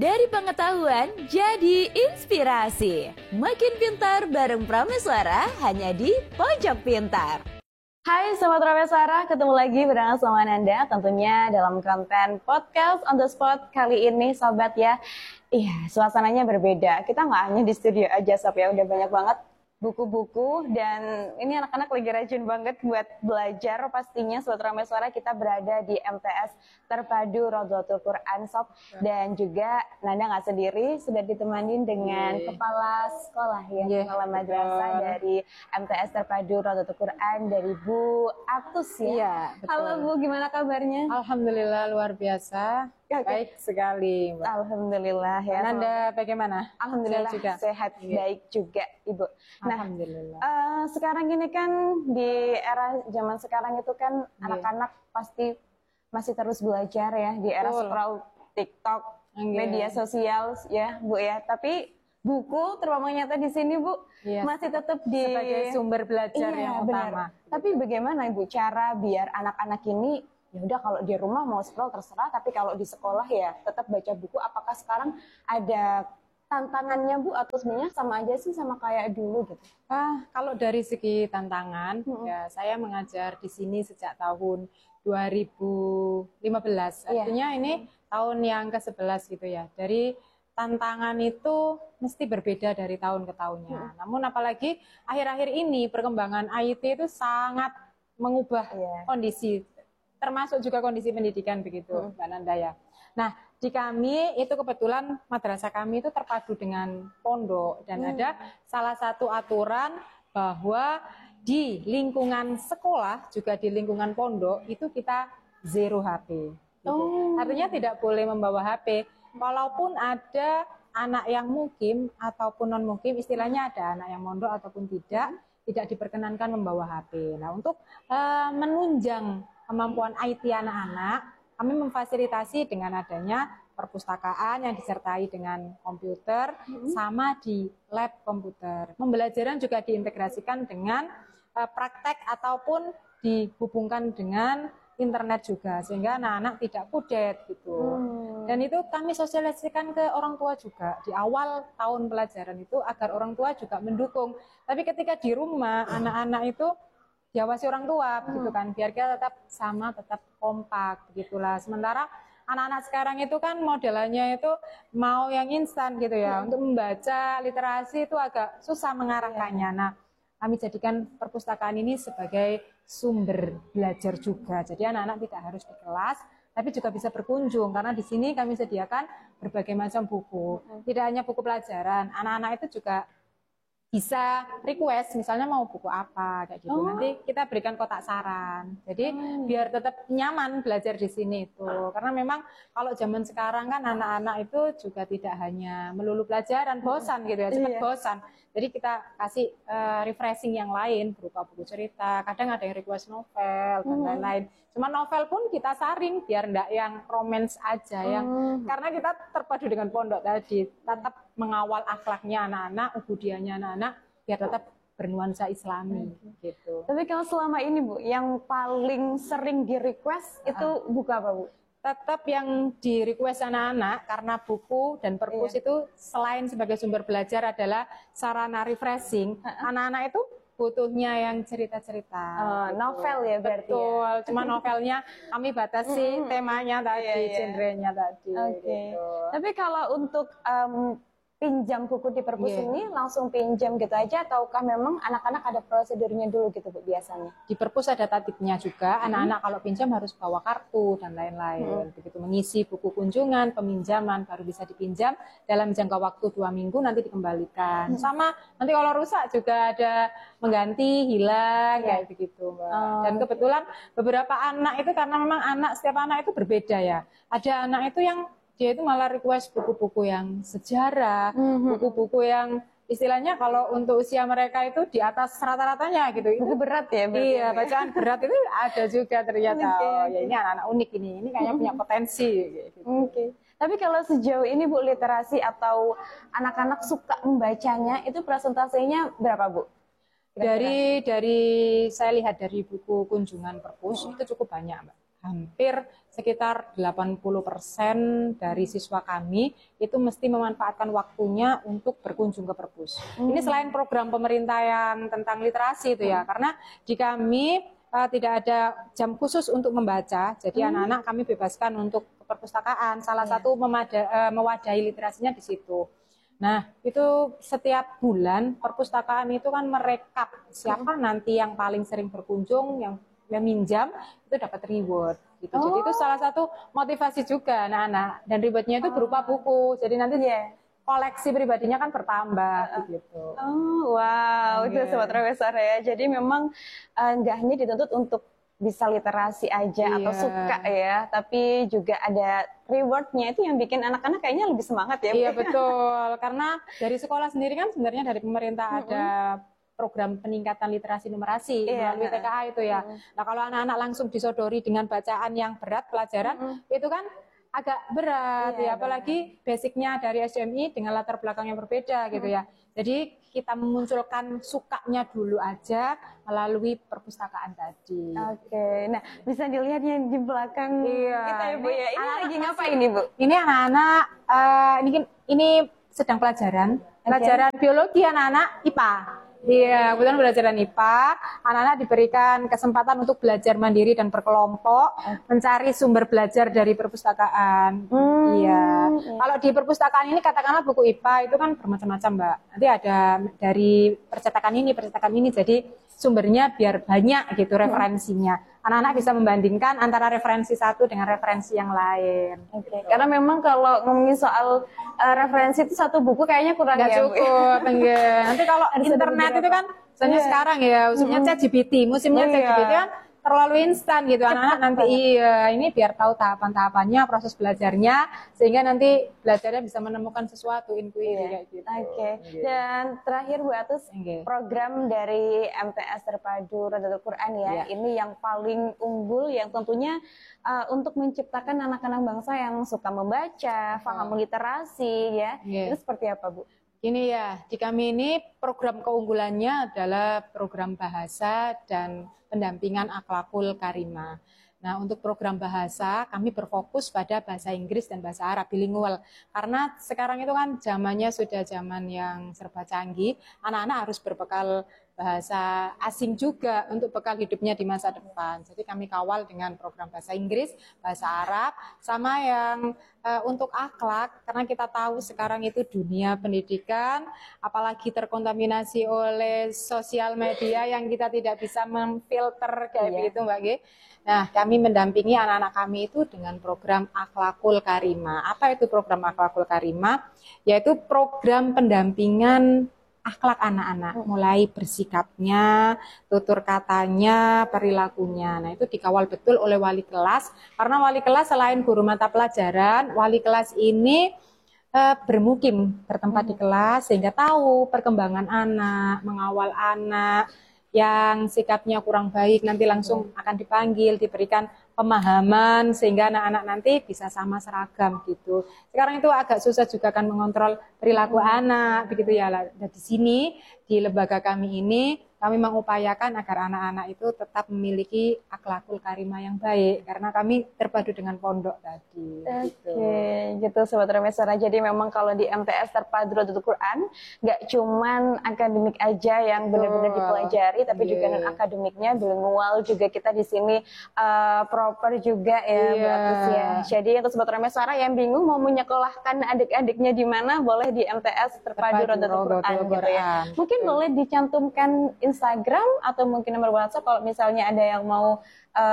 Dari pengetahuan jadi inspirasi. Makin pintar bareng Prameswara hanya di Pojok Pintar. Hai Sobat Prameswara, ketemu lagi bersama sama Nanda tentunya dalam konten podcast on the spot kali ini Sobat ya. Iya, suasananya berbeda. Kita nggak hanya di studio aja Sob ya, udah banyak banget buku-buku dan ini anak-anak lagi rajin banget buat belajar pastinya. Sobat Prameswara, kita berada di MTS Terpadu Rodotul Quran Sob, dan juga Nanda nggak sendiri, sudah ditemani dengan kepala sekolah ya, kepala madrasah dari MTS Terpadu Rodotul Quran dari Bu Atus ya. Iya, betul. Halo Bu, gimana kabarnya? Alhamdulillah luar biasa. Baik sekali, Mbak. Alhamdulillah ya. Nanda bagaimana? Alhamdulillah juga. sehat, baik juga Ibu. Nah, Alhamdulillah. Sekarang ini kan di era zaman sekarang itu kan anak-anak pasti masih terus belajar ya di era scroll TikTok, media sosial ya Bu ya. Tapi buku terbang nyata di sini Bu masih tetap sebagai sumber belajar yang utama. Tapi bagaimana Ibu cara biar anak-anak ini ya udah kalau di rumah mau scroll terserah, tapi kalau di sekolah ya tetap baca buku? Apakah sekarang ada tantangannya Bu atau sebenarnya sama aja sih sama kayak dulu gitu? Kalau dari segi tantangan, ya saya mengajar di sini sejak tahun 2015. Artinya ini tahun yang ke-11 gitu ya. Dari tantangan itu mesti berbeda dari tahun ke tahunnya. Namun apalagi akhir-akhir ini perkembangan IT itu sangat mengubah kondisi, termasuk juga kondisi pendidikan begitu, Mbak Nanda ya. Nah, di kami itu kebetulan madrasah kami itu terpadu dengan pondok dan ada salah satu aturan bahwa di lingkungan sekolah juga di lingkungan pondok itu kita zero HP. Gitu. Artinya tidak boleh membawa HP, walaupun ada anak yang mukim ataupun non mukim, istilahnya ada anak yang mondok ataupun tidak diperkenankan membawa HP. Nah, untuk menunjang kemampuan IT anak-anak, kami memfasilitasi dengan adanya perpustakaan yang disertai dengan komputer sama di lab komputer. Pembelajaran juga diintegrasikan dengan praktek ataupun dihubungkan dengan internet juga, sehingga anak-anak tidak kudet gitu. Dan itu kami sosialisasikan ke orang tua juga di awal tahun pelajaran itu agar orang tua juga mendukung. Tapi ketika di rumah anak-anak itu diawasi orang tua gitu kan, biar kita tetap sama, tetap kompak begitulah. Sementara anak-anak sekarang itu kan modelannya itu mau yang instan gitu ya. Untuk membaca literasi itu agak susah mengarahkannya. Nah, kami jadikan perpustakaan ini sebagai sumber belajar juga. Jadi anak-anak tidak harus di kelas, tapi juga bisa berkunjung karena di sini kami sediakan berbagai macam buku. Tidak hanya buku pelajaran, anak-anak itu juga bisa request, misalnya mau buku apa kayak gitu. Nanti kita berikan kotak saran. Jadi biar tetap nyaman belajar di sini itu. Karena memang kalau zaman sekarang kan anak-anak itu juga tidak hanya melulu pelajaran, bosan gitu ya, cepat bosan. Jadi kita kasih refreshing yang lain berupa buku cerita. Kadang ada yang request novel dan lain-lain. Cuma novel pun kita saring biar enggak yang romance aja yang karena kita terpadu dengan pondok tadi, tetap mengawal akhlaknya anak-anak, ubudiahnya anak-anak biar tetap bernuansa Islami gitu. Tapi kalau selama ini Bu, yang paling sering di request itu buku apa Bu? Tetap yang di request anak-anak karena buku dan perpus itu selain sebagai sumber belajar adalah sarana refreshing. Anak-anak itu butuhnya yang cerita-cerita. Novel ya berarti. Betul, cuma novelnya kami batasi temanya tadi, genrenya tadi. Gitu. Tapi kalau untuk pinjam buku di perpus ini langsung pinjam gitu aja, ataukah memang anak-anak ada prosedurnya dulu gitu Bu biasanya? Di perpus ada tatipnya juga, anak-anak kalau pinjam harus bawa kartu dan lain-lain. Begitu mengisi buku kunjungan, peminjaman baru bisa dipinjam dalam jangka waktu 2 minggu, nanti dikembalikan. Sama nanti kalau rusak juga ada mengganti, hilang kayak begitu Mbak. Dan kebetulan beberapa anak itu karena memang setiap anak itu berbeda ya. Ada anak itu yang dia itu malah request buku-buku yang sejarah, buku-buku yang istilahnya kalau untuk usia mereka itu di atas rata-ratanya gitu. Buku berat ya berarti. Iya, bacaan berat itu ada juga ternyata. Ya ini anak-anak unik ini kayaknya punya potensi gitu. Tapi kalau sejauh ini Bu, literasi atau anak-anak suka membacanya itu persentasenya berapa Bu? Dari saya lihat dari buku kunjungan perpus itu cukup banyak Mbak. hampir sekitar 80% dari siswa kami itu mesti memanfaatkan waktunya untuk berkunjung ke perpus. Ini selain program pemerintah yang tentang literasi itu ya, karena di kami tidak ada jam khusus untuk membaca, jadi anak-anak kami bebaskan untuk ke perpustakaan. Salah satu mewadahi literasinya di situ. Nah, itu setiap bulan perpustakaan itu kan merekap siapa nanti yang paling sering berkunjung, yang minjam itu dapat reward gitu. Jadi itu salah satu motivasi juga anak-anak, dan rewardnya itu berupa buku. Jadi nanti koleksi pribadinya kan bertambah gitu. Wow, itu Sobat Travesara ya. Jadi memang nggak hanya dituntut untuk bisa literasi aja atau suka ya, tapi juga ada rewardnya, itu yang bikin anak-anak kayaknya lebih semangat ya. Iya betul, karena dari sekolah sendiri kan sebenarnya dari pemerintah ada program peningkatan literasi numerasi melalui TKA itu ya. Nah kalau anak-anak langsung disodori dengan bacaan yang berat pelajaran, itu kan agak berat ya, apalagi basicnya dari SDMI dengan latar belakang yang berbeda gitu ya. Jadi kita memunculkan sukanya dulu aja melalui perpustakaan tadi. Oke, nah bisa dilihat yang di belakang kita ya Bu ya. Ini lagi ngapain nih Bu? Ini anak-anak ini sedang pelajaran biologi anak-anak IPA. Iya, kebetulan pelajaran IPA, anak-anak diberikan kesempatan untuk belajar mandiri dan berkelompok, mencari sumber belajar dari perpustakaan. Iya. Kalau di perpustakaan ini katakanlah buku IPA itu kan bermacam-macam, Mbak. Nanti ada dari percetakan ini, jadi sumbernya biar banyak gitu referensinya. Anak-anak bisa membandingkan antara referensi satu dengan referensi yang lain. Gitu. Karena memang kalau ngomongin soal referensi itu satu buku kayaknya kurang nggak cukup. Nanti kalau internet itu kan misalnya sekarang ya, khususnya ChatGPT, musimnya ChatGPT kan terlalu instan gitu. Anak-anak nanti ini biar tahu tahapan-tahapannya, proses belajarnya, sehingga nanti belajarnya bisa menemukan sesuatu intuisi kayak gitu. Dan terakhir Bu Atus, program dari MTS Terpadu Rodatul Quran ya, ini yang paling unggul, yang tentunya untuk menciptakan anak-anak bangsa yang suka membaca, paham literasi ya. Itu seperti apa Bu? Ini ya, di kami ini program keunggulannya adalah program bahasa dan pendampingan akhlakul karimah. Nah, untuk program bahasa, kami berfokus pada bahasa Inggris dan bahasa Arab bilingual. Karena sekarang itu kan zamannya sudah zaman yang serba canggih, anak-anak harus berbekal bahasa asing juga untuk bekal hidupnya di masa depan. Jadi kami kawal dengan program bahasa Inggris, bahasa Arab, sama yang untuk akhlak, karena kita tahu sekarang itu dunia pendidikan, apalagi terkontaminasi oleh sosial media yang kita tidak bisa memfilter kayak begitu Mbak G. Nah, kami mendampingi anak-anak kami itu dengan program Akhlakul Karimah. Apa itu program Akhlakul Karimah? Yaitu program pendampingan akhlak anak-anak, mulai bersikapnya, tutur katanya, perilakunya. Nah, itu dikawal betul oleh wali kelas, karena wali kelas selain guru mata pelajaran, wali kelas ini bermukim, bertempat di kelas, sehingga tahu perkembangan anak, mengawal anak, yang sikapnya kurang baik nanti langsung akan dipanggil, diberikan pemahaman sehingga anak-anak nanti bisa sama seragam gitu. Sekarang itu agak susah juga kan mengontrol perilaku anak begitu ya. Nah, di sini di lembaga kami ini kami mengupayakan agar anak-anak itu tetap memiliki akhlakul karimah yang baik karena kami terpadu dengan pondok tadi. Gitu Sobat Ramesara. Jadi memang kalau di MTS Terpadu Rodatul Quran nggak cuman akademik aja yang benar-benar dipelajari, tapi juga non akademiknya bilingual juga kita di sini proper juga ya Bu Atus ya. Jadi untuk Sobat Ramesara yang bingung mau menyekolahkan adik-adiknya di mana, boleh di MTS Terpadu Rodatul Quran gitu ya. Mungkin boleh dicantumkan Instagram atau mungkin nomor WhatsApp kalau misalnya ada yang mau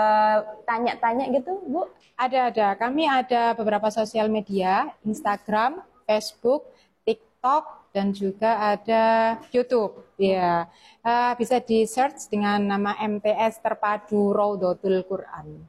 tanya-tanya gitu, Bu? Ada. Kami ada beberapa sosial media, Instagram, Facebook, TikTok, dan juga ada YouTube. Ya, bisa di search dengan nama MTS Terpadu Rodatul Quran.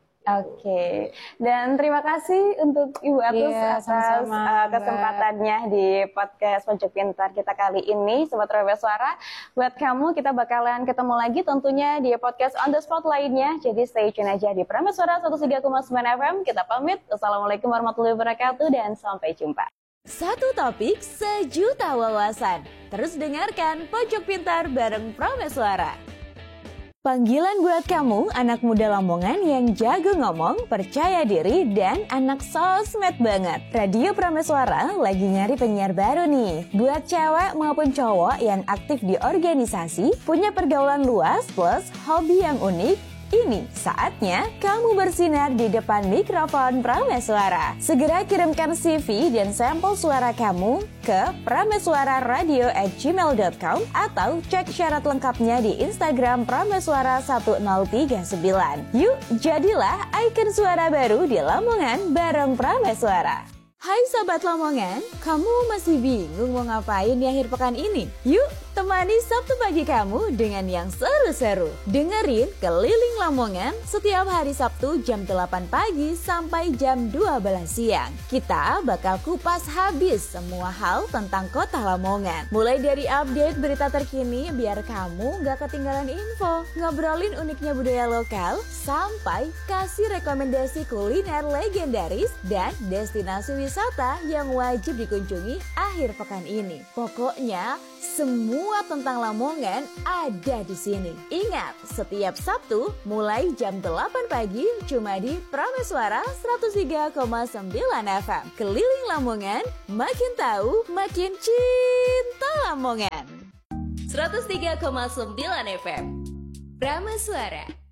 Dan terima kasih untuk Ibu Atus atas kesempatannya di podcast Pojok Pintar kita kali ini, Sobat Rawe Suara. Buat kamu, kita bakalan ketemu lagi tentunya di podcast On The Spot lainnya. Jadi stay tune aja di Pramu Suara 103,9 FM. Kita pamit. Assalamualaikum warahmatullahi wabarakatuh dan sampai jumpa. Satu topik, sejuta wawasan. Terus dengarkan Pojok Pintar bareng Pramu Suara. Panggilan buat kamu, anak muda Lamongan yang jago ngomong, percaya diri, dan anak sosmed banget. Radio Prameswara lagi nyari penyiar baru nih. Buat cewek maupun cowok yang aktif di organisasi, punya pergaulan luas plus hobi yang unik, ini saatnya kamu bersinar di depan mikrofon Prameswara. Segera kirimkan CV dan sampel suara kamu ke prameswararadio@gmail.com atau cek syarat lengkapnya di Instagram Prameswara 1039. Yuk, jadilah ikon suara baru di Lamongan bareng Prameswara. Hai Sobat Lamongan, kamu masih bingung mau ngapain di akhir pekan ini? Yuk, temani Sabtu pagi kamu dengan yang seru-seru. Dengerin Keliling Lamongan setiap hari Sabtu jam 8 pagi sampai jam 12 siang. Kita bakal kupas habis semua hal tentang kota Lamongan. Mulai dari update berita terkini biar kamu gak ketinggalan info, ngobrolin uniknya budaya lokal, sampai kasih rekomendasi kuliner legendaris dan destinasi wisata yang wajib dikunjungi akhir pekan ini. Pokoknya semua tentang Lamongan ada di sini. Ingat, setiap Sabtu mulai jam 8 pagi cuma di Prameswara 103,9 FM. Keliling Lamongan, makin tahu, makin cinta Lamongan. 103,9 FM. Prameswara.